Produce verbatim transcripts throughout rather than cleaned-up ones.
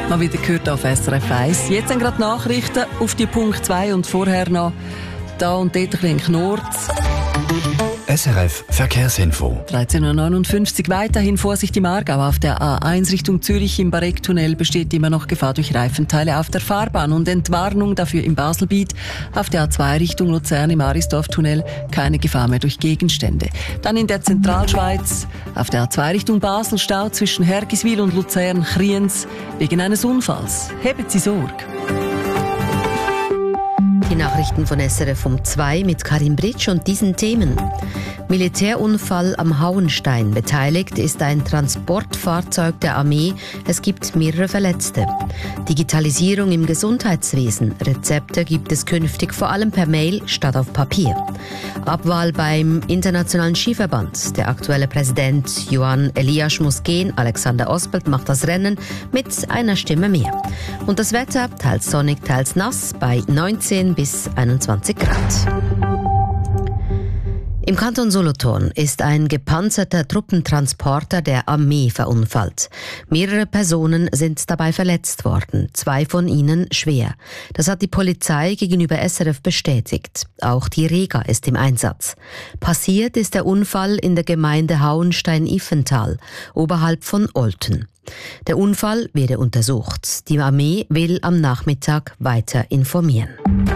Mal wieder gehört auf S R F eins. Jetzt sind gerade Nachrichten auf die Punkt zwei und vorher noch da und dort ein bisschen Knurz. S R F Verkehrsinfo. dreizehn Uhr neunundfünfzig weiterhin Vorsicht im Aargau. Auf der A eins Richtung Zürich im Barecktunnel besteht immer noch Gefahr durch Reifenteile auf der Fahrbahn und Entwarnung dafür im Baselbiet. Auf der A zwei Richtung Luzern im Arisdorf-Tunnel keine Gefahr mehr durch Gegenstände. Dann in der Zentralschweiz auf der A zwei Richtung Basel Stau zwischen Hergiswil und Luzern-Kriens wegen eines Unfalls. Hebt Sie Sorge. Die Nachrichten von S R F um zwei mit Karin Britsch und diesen Themen. Militärunfall am Hauenstein. Beteiligt ist ein Transportfahrzeug der Armee. Es gibt mehrere Verletzte. Digitalisierung im Gesundheitswesen. Rezepte gibt es künftig vor allem per Mail statt auf Papier. Abwahl beim Internationalen Skiverband. Der aktuelle Präsident Johan Elias muss gehen. Alexander Ospelt macht das Rennen mit einer Stimme mehr. Und das Wetter, teils sonnig, teils nass, bei neunzehn bis einundzwanzig Grad. Im Kanton Solothurn ist ein gepanzerter Truppentransporter der Armee verunfallt. Mehrere Personen sind dabei verletzt worden, zwei von ihnen schwer. Das hat die Polizei gegenüber S R F bestätigt. Auch die Rega ist im Einsatz. Passiert ist der Unfall in der Gemeinde Hauenstein-Iffental, oberhalb von Olten. Der Unfall werde untersucht. Die Armee will am Nachmittag weiter informieren.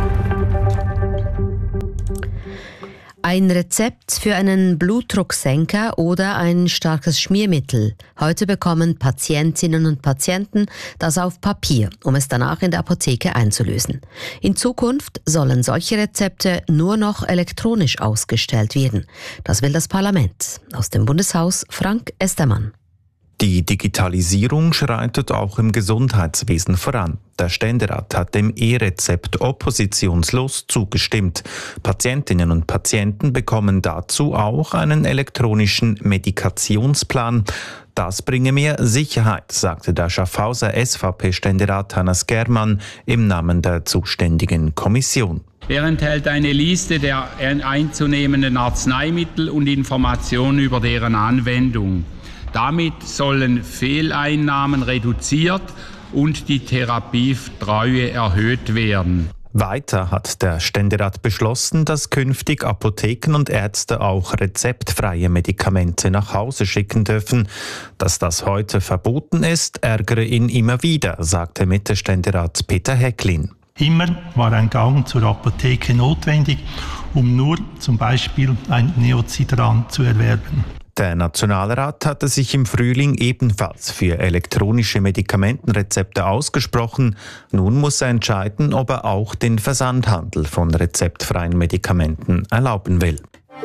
Ein Rezept für einen Blutdrucksenker oder ein starkes Schmiermittel. Heute bekommen Patientinnen und Patienten das auf Papier, um es danach in der Apotheke einzulösen. In Zukunft sollen solche Rezepte nur noch elektronisch ausgestellt werden. Das will das Parlament. Aus dem Bundeshaus Frank Estermann. Die Digitalisierung schreitet auch im Gesundheitswesen voran. Der Ständerat hat dem E-Rezept oppositionslos zugestimmt. Patientinnen und Patienten bekommen dazu auch einen elektronischen Medikationsplan. Das bringe mehr Sicherheit, sagte der Schaffhauser S V P-Ständerat Hannes Germann im Namen der zuständigen Kommission. Er enthält eine Liste der einzunehmenden Arzneimittel und Informationen über deren Anwendung. Damit sollen Fehleinnahmen reduziert und die Therapietreue erhöht werden. Weiter hat der Ständerat beschlossen, dass künftig Apotheken und Ärzte auch rezeptfreie Medikamente nach Hause schicken dürfen. Dass das heute verboten ist, ärgere ihn immer wieder, sagte Mitte-Ständerat Peter Häcklin. Immer war ein Gang zur Apotheke notwendig, um nur zum Beispiel ein Neocidran zu erwerben. Der Nationalrat hatte sich im Frühling ebenfalls für elektronische Medikamentenrezepte ausgesprochen. Nun muss er entscheiden, ob er auch den Versandhandel von rezeptfreien Medikamenten erlauben will.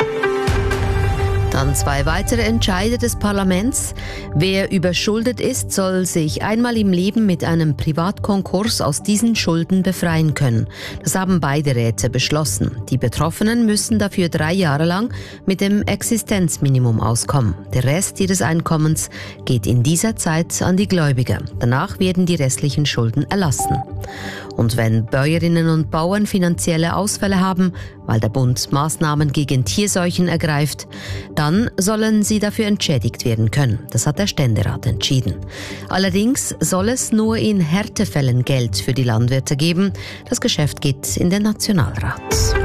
Dann zwei weitere Entscheide des Parlaments. Wer überschuldet ist, soll sich einmal im Leben mit einem Privatkonkurs aus diesen Schulden befreien können. Das haben beide Räte beschlossen. Die Betroffenen müssen dafür drei Jahre lang mit dem Existenzminimum auskommen. Der Rest ihres Einkommens geht in dieser Zeit an die Gläubiger. Danach werden die restlichen Schulden erlassen. Und wenn Bäuerinnen und Bauern finanzielle Ausfälle haben, weil der Bund Maßnahmen gegen Tierseuchen ergreift, dann sollen sie dafür entschädigt werden können. Das hat der Ständerat entschieden. Allerdings soll es nur in Härtefällen Geld für die Landwirte geben. Das Geschäft geht in den Nationalrat.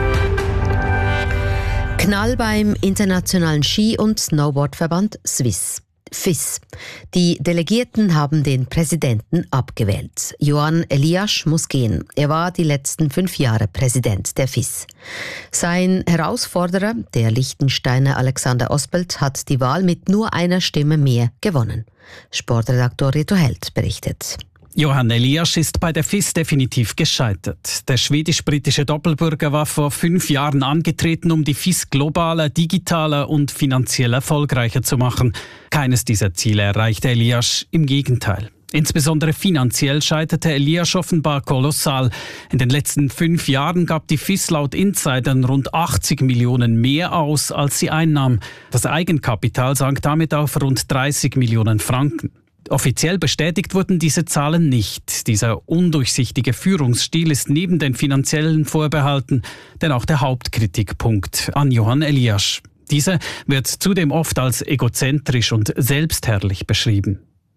Knall beim Internationalen Ski- und Snowboardverband Swiss. F I S. Die Delegierten haben den Präsidenten abgewählt. Johan Elias muss gehen. Er war die letzten fünf Jahre Präsident der F I S. Sein Herausforderer, der Liechtensteiner Alexander Ospelt, hat die Wahl mit nur einer Stimme mehr gewonnen. Sportredaktor Reto Held berichtet. Johan Elias ist bei der F I S definitiv gescheitert. Der schwedisch-britische Doppelbürger war vor fünf Jahren angetreten, um die F I S globaler, digitaler und finanziell erfolgreicher zu machen. Keines dieser Ziele erreichte Elias, im Gegenteil. Insbesondere finanziell scheiterte Elias offenbar kolossal. In den letzten fünf Jahren gab die F I S laut Insidern rund achtzig Millionen mehr aus, als sie einnahm. Das Eigenkapital sank damit auf rund dreißig Millionen Franken. Offiziell bestätigt wurden diese Zahlen nicht. Dieser undurchsichtige Führungsstil ist neben den finanziellen Vorbehalten denn auch der Hauptkritikpunkt an Johan Elias. Dieser wird zudem oft als egozentrisch und selbstherrlich beschrieben.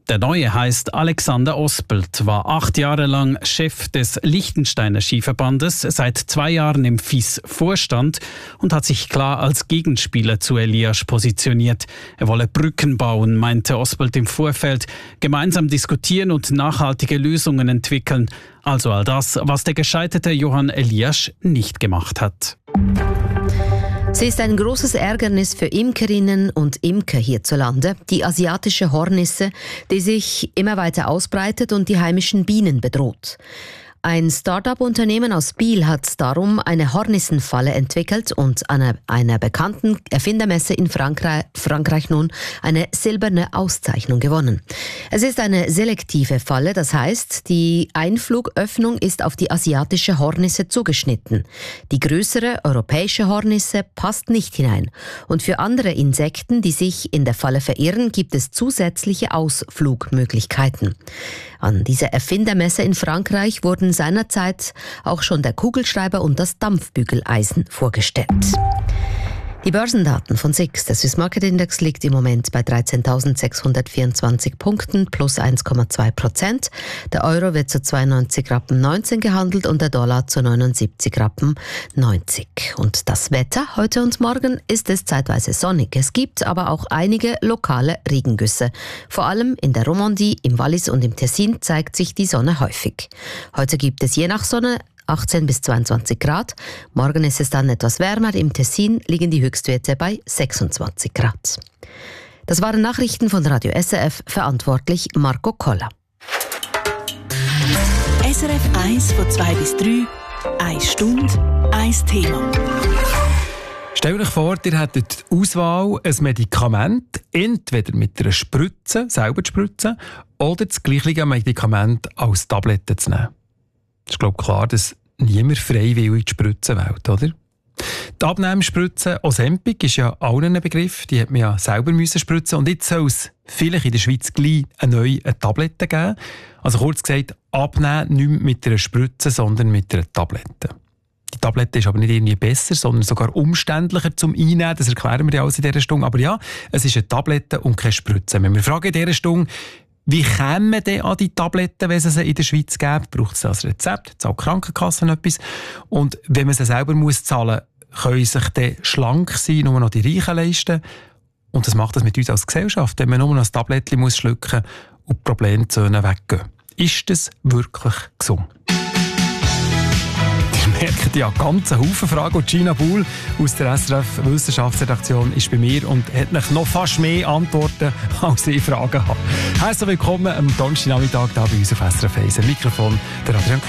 Der Neue heißt Alexander Ospelt, war acht Jahre lang Chef des Liechtensteiner Skiverbandes, seit zwei Jahren im F I S-Vorstand und hat sich klar als Gegenspieler zu Elias positioniert. Er wolle Brücken bauen, meinte Ospelt im Vorfeld, gemeinsam diskutieren und nachhaltige Lösungen entwickeln. Also all das, was der gescheiterte Johann Elias nicht gemacht hat. Sie ist ein großes Ärgernis für Imkerinnen und Imker hierzulande, die asiatische Hornisse, die sich immer weiter ausbreitet und die heimischen Bienen bedroht. Ein Start-up-Unternehmen aus Biel hat darum eine Hornissenfalle entwickelt und an einer, einer bekannten Erfindermesse in Frankreich, Frankreich nun eine silberne Auszeichnung gewonnen. Es ist eine selektive Falle, das heißt, die Einflugöffnung ist auf die asiatische Hornisse zugeschnitten. Die größere europäische Hornisse passt nicht hinein. Und für andere Insekten, die sich in der Falle verirren, gibt es zusätzliche Ausflugmöglichkeiten. An dieser Erfindermesse in Frankreich wurden seinerzeit auch schon der Kugelschreiber und das Dampfbügeleisen vorgestellt. Die Börsendaten von S I X. Der Swiss Market Index liegt im Moment bei dreizehntausendsechshundertvierundzwanzig Punkten, plus eins Komma zwei Prozent. Der Euro wird zu zweiundneunzig Rappen neunzehn gehandelt und der Dollar zu neunundsiebzig Rappen neunzig. Und das Wetter heute und morgen ist es zeitweise sonnig. Es gibt aber auch einige lokale Regengüsse. Vor allem in der Romandie, im Wallis und im Tessin zeigt sich die Sonne häufig. Heute gibt es je nach Sonne achtzehn bis zweiundzwanzig Grad. Morgen ist es dann etwas wärmer. Im Tessin liegen die Höchstwerte bei sechsundzwanzig Grad. Das waren Nachrichten von Radio S R F, verantwortlich Marco Koller. S R F eins von zwei bis drei, eine Stunde, ein Thema. Stellt euch vor, ihr hättet die Auswahl, ein Medikament, entweder mit einer Spritze, selber zu spritzen, oder das gleiche Medikament als Tablette zu nehmen. Es ist, glaube ich, klar, dass niemand freiwillig die Spritze wählt, oder? Die Abnehmspritze Ozempic ist ja allen ein Begriff. Die hat man ja selber müssen spritzen. Und jetzt soll es vielleicht in der Schweiz gleich eine neue eine Tablette geben. Also kurz gesagt, abnehmen nicht mehr mit einer Spritze, sondern mit einer Tablette. Die Tablette ist aber nicht irgendwie besser, sondern sogar umständlicher zum Einnehmen. Das erklären wir ja alles in dieser Stunde. Aber ja, es ist eine Tablette und keine Spritze. Wenn wir fragen in dieser Stunde, wie kämen wir denn an die Tabletten, wenn es sie in der Schweiz gibt? Braucht es das Rezept? Zahlt die Krankenkasse etwas? Und wenn man sie selber muss zahlen muss, können sich dann schlank sein, nur noch die Reichen leisten. Und das macht das mit uns als Gesellschaft, wenn man nur noch ein Tablettchen muss schlucken und die Problemzone weggehen. Ist das wirklich gesund? Merkt ja ganz einen Haufen Fragen. Und Gina Buhl aus der S R F Wissenschaftsredaktion ist bei mir und hat noch fast mehr Antworten, als ich Fragen habe. Herzlich willkommen am Donnerstagnachmittag hier bei uns auf S R F eins. Mikrofon der Adrian